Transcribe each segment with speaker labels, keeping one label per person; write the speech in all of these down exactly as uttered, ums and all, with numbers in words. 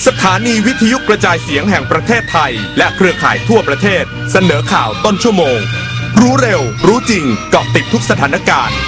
Speaker 1: สถานีวิทยุกระจายเสียงแห่งประเทศไทยและเครือข่ายทั่วประเทศเสนอข่าวต้นชั่วโมงรู้เร็วรู้จริงเกาะติดทุกสถานการณ์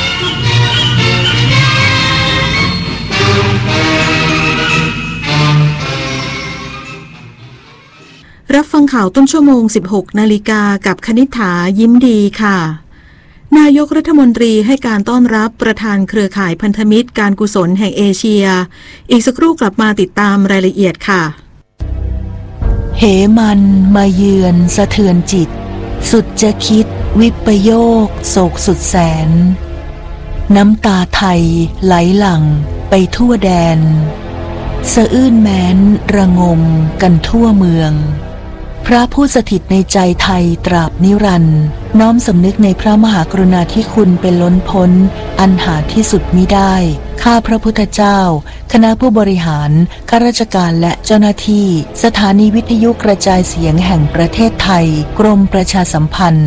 Speaker 2: รับฟังข่าวต้นชั่วโมง สิบหกนาฬิกากับคณิษฐายิ้มดีค่ะนายกรัฐมนตรีให้การต้อนรับประธานเครือข่ายพันธมิตรการกุศลแห่งเอเชียอีกสักครู่กลับมาติดตามรายละเอียดค่ะ
Speaker 3: เหมันมาเยือนสะเทือนจิตสุดจะคิดวิปโยคโศกสุดแสนน้ำตาไทยไหลหลั่งไปทั่วแดนสะอื้นแม้นระงมกันทั่วเมืองพระผู้สถิตในใจไทยตราบนิรันดร์น้อมสำนึกในพระมหากรุณาธิคุณเป็นล้นพ้นอันหาที่สุดมิได้ข้าพระพุทธเจ้าคณะผู้บริหารข้าราชการและเจ้าหน้าที่สถานีวิทยุกระจายเสียงแห่งประเทศไทยกรมประชาสัมพันธ์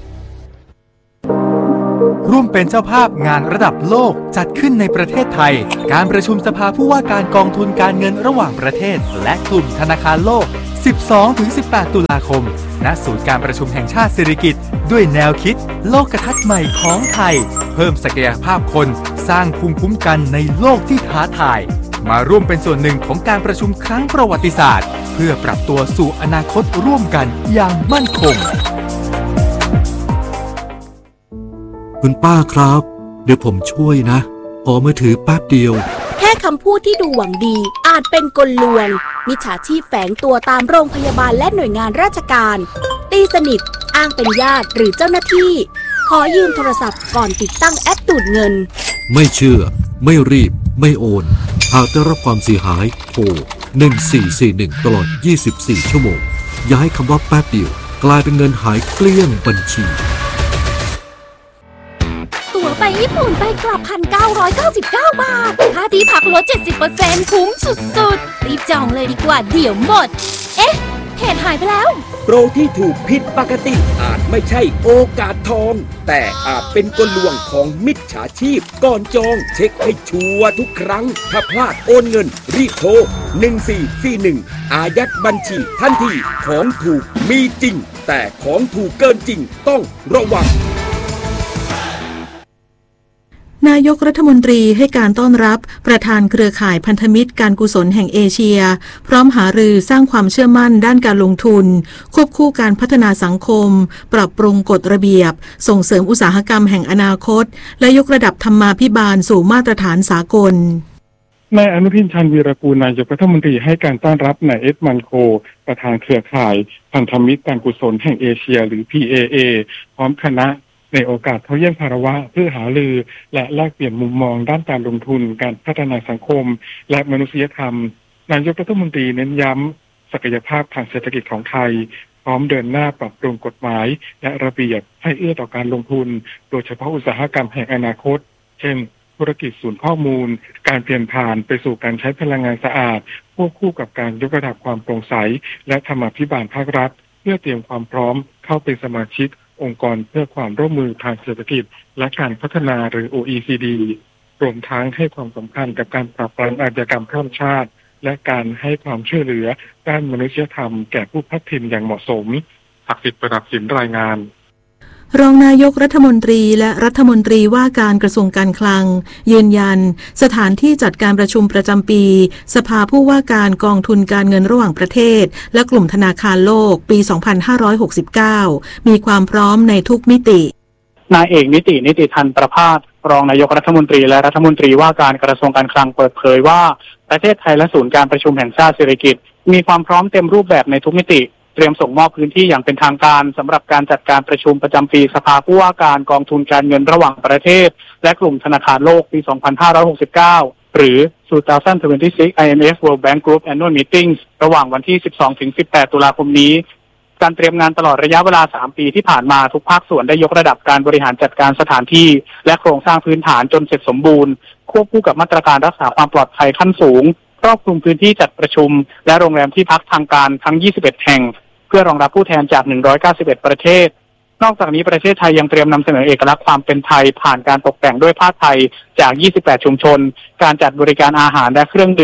Speaker 4: ร่วมเป็นเจ้าภาพงานระดับโลกจัดขึ้นในประเทศไทยการประชุมสภาผู้ว่าการกองทุนการเงินระหว่างประเทศและกลุ่มธนาคารโลก สิบสองถึงสิบแปด ตุลาคมณศูนย์การประชุมแห่งชาติสิริกิติ์ด้วยแนวคิดโลกทัศน์ใหม่ของไทยเพิ่มศักยภาพคนสร้างภูมิคุ้มกันในโลกที่ท้าทายมาร่วมเป็นส่วนหนึ่งของการประชุมครั้งประวัติศาสตร์เพื่อปรับตัวสู่อนาคตร่วมกันอย่างมั่นคง
Speaker 5: คุณป้าครับเดี๋ยวผมช่วยนะขอมือถือแป๊บเดียว
Speaker 6: แค่คำพูดที่ดูหวังดีอาจเป็นกลลวงมิจฉาชีพแฝงตัวตามโรงพยาบาลและหน่วยงานราชการตีสนิทอ้างเป็นญาติหรือเจ้าหน้าที่ขอยืมโทรศัพท์ก่อนติดตั้งแอปดูดเงิน
Speaker 5: ไม่เชื่อไม่รีบไม่โอนหากได้รับความเสียหายโทรหนึ่งสี่สี่หนึ่งตลอดยี่สิบสี่ชั่วโมงอย่าให้คำว่าแป๊บเดียวกลายเป็นเงินหายเกลี้ยงบัญชี
Speaker 6: ตั๋วไปญี่ปุ่นไปกลับ หนึ่งพันเก้าร้อยเก้าสิบเก้า บาทค่าที่พักลด เจ็ดสิบเปอร์เซ็นต์ คุ้มสุดๆรีบจองเลยดีกว่าเดี๋ยวหมดเอ๊ะเหตุหายไปแล้ว
Speaker 7: โปรที่ถูกผิดปกติอาจไม่ใช่โอกาสทองแต่อาจเป็นกลลวงของมิจฉาชีพก่อนจองเช็คให้ชัวร์ทุกครั้งถ้าพลาดโอนเงินรีบโทรหนึ่งสี่สี่หนึ่งอายัดบัญชีทันทีของถูกมีจริงแต่ของถูกเกินจริงต้องระวัง
Speaker 2: นายกรัฐมนตรีให้การต้อนรับประธานเครือข่ายพันธมิตรการกุศลแห่งเอเชียพร้อมหารือสร้างความเชื่อมั่นด้านการลงทุนควบคู่การพัฒนาสังคมปรับปรุงกฎระเบียบส่งเสริมอุตสาหกรรมแห่งอนาคตและยกระดับธรรมาภิบาลสู่มาตรฐานสากล
Speaker 8: นายอนุทินชาญวีรกูลนายกรัฐมนตรีให้การต้อนรับนายเอ็ดมันโคประธานเครือข่ายพันธมิตรการกุศลแห่งเอเชียหรือ พี เอ เอ พร้อมคณะในโอกาสเข้าเยี่ยมคารวะเพื่อหารือและแลกเปลี่ยนมุมมองด้านการลงทุนการพัฒนาสังคมและมนุษยธรรมนายกรัฐมนตรีเน้นย้ำศักยภาพทางเศรษฐกิจของไทยพร้อมเดินหน้าปรับปรุงกฎหมายและระเบียบให้เอื้อต่อการลงทุนโดยเฉพาะอุตสาหกรรมแห่งอนาคตเช่นธุรกิจศูนย์ข้อมูลการเปลี่ยนผ่านไปสู่การใช้พลังงานสะอาดควบคู่กับการยกระดับความโปร่งใสและธรรมาภิบาลภาครัฐเพื่อเตรียมความพร้อมเข้าเป็นสมาชิกองค์กรเพื่อความร่วมมือทางเศรษฐกิจและการพัฒนาหรือ โอ อี ซี ดี รวมทั้งให้ความสำคัญกับการปราบปรามอาชญากรรมข้ามชาติและการให้ความช่วยเหลือด้านมนุษยธรรมแก่ผู้พัดถิ่นอย่างเหมาะสมศักดิ์สิทธิ์ประดับสินรายงาน
Speaker 2: รองนายกรัฐมนตรีและรัฐมนตรีว่าการกระทรวงการคลังยืนยันสถานที่จัดการประชุมประจำปีสภาผู้ว่าการกองทุนการเงินระหว่างประเทศและกลุ่มธนาคารโลกปี สองพันห้าร้อยหกสิบเก้า มีความพร้อมในทุกมิติ
Speaker 9: นายเอกนิตินิติธันประภาสรองนายกรัฐมนตรีและรัฐมนตรีว่าการกระทรวงการคลังเปิดเผยว่าประเทศไทยและศูนย์การประชุมแห่งชาติสิริกิติ์มีความพร้อมเต็มรูปแบบในทุกมิติเตรียมส่งมอบพื้นที่อย่างเป็นทางการสำหรับการจัดการประชุมประจำปีสภาผู้ว่าการกองทุนการเงินระหว่างประเทศและกลุ่มธนาคารโลกปี สองพันห้าร้อยหกสิบเก้า หรือ สองพันยี่สิบหก ไอ เอ็ม เอฟ World Bank Group Annual Meetings ระหว่างวันที่ สิบสองถึงสิบแปด ตุลาคมนี้การเตรียมงานตลอดระยะเวลา สาม ปีที่ผ่านมาทุกภาคส่วนได้ยกระดับการบริหารจัดการสถานที่และโครงสร้างพื้นฐานจนเสร็จสมบูรณ์ควบคู่กับมาตรการรักษาความปลอดภัยขั้นสูงครอบคลุมพื้นที่จัดประชุมและโรงแรมที่พักทางการทั้ง ยี่สิบเอ็ด แห่งเพื่อรองรับผู้แทนจาก หนึ่งร้อยเก้าสิบเอ็ด ประเทศนอกจากนี้ประเทศไทยยังเตรียมนำเสนอเอกลักษณ์ความเป็นไทยผ่านการตกแต่งด้วยผ้าไทยจาก ยี่สิบแปด ชุมชนการจัดบริการอาหารและเครื่องดื่ม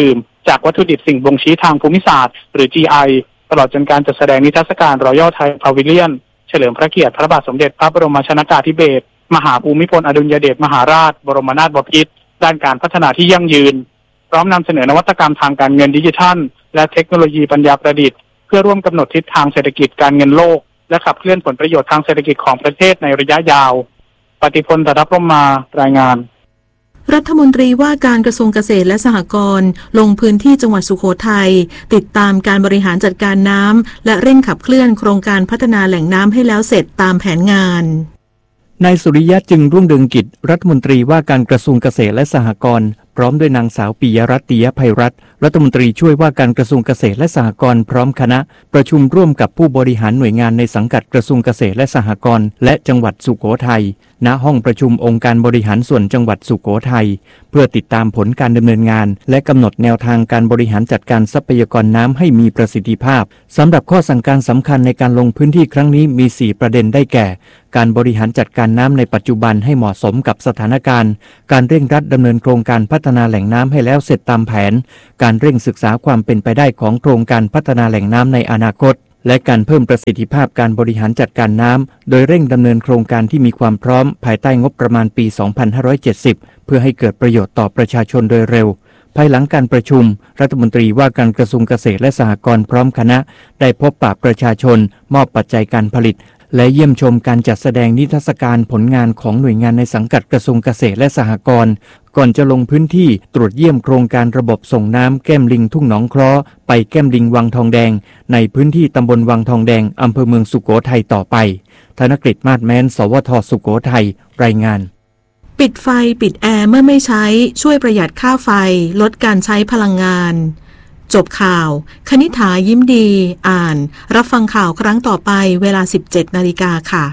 Speaker 9: จากวัตถุดิบสิ่งบ่งชี้ทางภูมิศาสตร์หรือ จี ไอ ตลอดจนการจัดแสดงนิทรรศการรอยัลไทยพาวิเลียนเฉลิมพระเกียรติพระบาทสมเด็จพระบรมชนกาธิเบศรมหาภูมิพลอดุลยเดชมหาราชบรมนาถบพิตรด้านการพัฒนาที่ยั่งยืนพร้อมนำเสนอนวัตกรรมทางการเงินดิจิทัลและเทคโนโลยีปัญญาประดิษฐ์เพื่อร่วมกำหนดทิศทางเศรษฐกิจการเงินโลกและขับเคลื่อนผลประโยชน์ทางเศรษฐกิจของประเทศในระยะยาวปฏิพล ตรัพร่มมารายงาน
Speaker 2: รัฐมนตรีว่าการกระทรวงเกษตรและสหกรณ์ลงพื้นที่จังหวัดสุโขทัยติดตามการบริหารจัดการน้ำและเร่งขับเคลื่อนโครงการพัฒนาแหล่งน้ำให้แล้วเสร็จตามแผนงาน
Speaker 10: นายสุริยะจึงรุ่งเรืองกิจรัฐมนตรีว่าการกระทรวงเกษตรและสหกรณ์พร้อมด้วยนางสาวปิยรัตน์ ติยภัยรัตน์รัฐมนตรีช่วยว่าการกระทรวงเกษตรและสหกรณ์พร้อมคณะประชุมร่วมกับผู้บริหารหน่วยงานในสังกัดกระทรวงเกษตรและสหกรณ์และจังหวัดสุโขทัยณห้องประชุมองค์การบริหารส่วนจังหวัดสุโขทัยเพื่อติดตามผลการดำเนินงานและกำหนดแนวทางการบริหารจัดการทรัพยากรน้ำให้มีประสิทธิภาพสำหรับข้อสั่งการสำคัญในการลงพื้นที่ครั้งนี้มีสี่ประเด็นได้แก่การบริหารจัดการน้ำในปัจจุบันให้เหมาะสมกับสถานการณ์การเร่งรัดดำเนินโครงการพัฒนาแหล่งน้ำให้แล้วเสร็จตามแผนการเร่งศึกษาความเป็นไปได้ของโครงการพัฒนาแหล่งน้ำในอนาคตและการเพิ่มประสิทธิภาพการบริหารจัดการน้ำโดยเร่งดำเนินโครงการที่มีความพร้อมภายใต้งบประมาณปี สองพันห้าร้อยเจ็ดสิบ เพื่อให้เกิดประโยชน์ต่อประชาชนโดยเร็วภายหลังการประชุมรัฐมนตรีว่าการกระทรวงเกษตรและสหกรณ์พร้อมคณะได้พบปะประชาชนมอบปัจจัยการผลิตและเยี่ยมชมการจัดแสดงนิทรรศการผลงานของหน่วยงานในสังกัดกระทรวงเกษตรและสหกรณ์ก่อนจะลงพื้นที่ตรวจเยี่ยมโครงการระบบส่งน้ำแก้มลิงทุ่งหนองเคราะห์ไปแก้มลิงวังทองแดงในพื้นที่ตำบลวังทองแดงอำเภอเมืองสุโขทัยต่อไปธนกฤษมาศแม้นสวทสุโขทัยรายงาน
Speaker 2: ปิดไฟปิดแอร์เมื่อไม่ใช้ช่วยประหยัดค่าไฟลดการใช้พลังงานจบข่าวคณิษฐายิ้มดีอ่านรับฟังข่าวครั้งต่อไปเวลา สิบเจ็ดนาฬิกา นค่ะ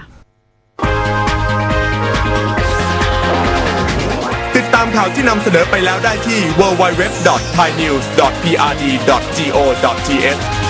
Speaker 1: ติดตามข่าวที่นำเสนอไปแล้วได้ที่ ดับเบิลยู ดับเบิลยู ดับเบิลยู ดอท ไทยนิวส์ ดอท พี อาร์ ดี ดอท จี โอ ดอท ที เอช